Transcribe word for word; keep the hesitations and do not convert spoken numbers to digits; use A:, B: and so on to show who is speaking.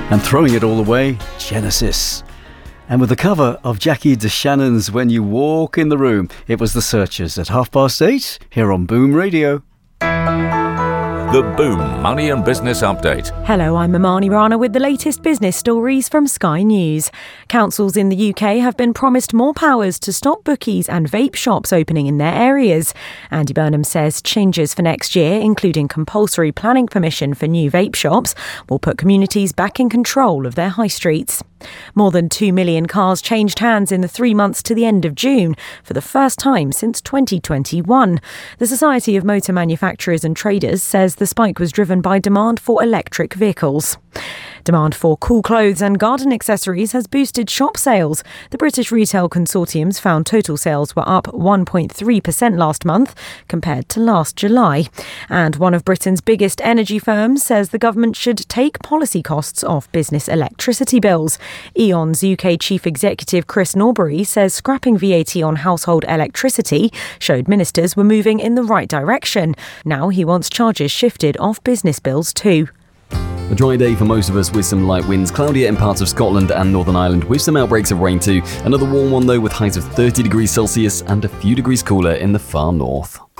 A: And throwing it all away, Genesis. And with the cover of Jackie DeShannon's When You Walk in the Room, it was The Searchers at half past eight here on Boom Radio.
B: The Boom Money and Business Update.
C: Hello, I'm Imani Rana with the latest business stories from Sky News. Councils in the U K have been promised more powers to stop bookies and vape shops opening in their areas. Andy Burnham says changes for next year, including compulsory planning permission for new vape shops, will put communities back in control of their high streets. More than two million cars changed hands in the three months to the end of June, for the first time since twenty twenty-one. The Society of Motor Manufacturers and Traders says the spike was driven by demand for electric vehicles. Demand for cool clothes and garden accessories has boosted shop sales. The British Retail Consortium's found total sales were up one point three percent last month compared to last July. And one of Britain's biggest energy firms says the government should take policy costs off business electricity bills. E.ON's U K Chief Executive Chris Norbury says scrapping V A T on household electricity showed ministers were moving in the right direction. Now he wants charges shifted off business bills too.
D: A dry day for most of us with some light winds, cloudier in parts of Scotland and Northern Ireland with some outbreaks of rain too. Another warm one though with highs of thirty degrees Celsius and a few degrees cooler in the far north.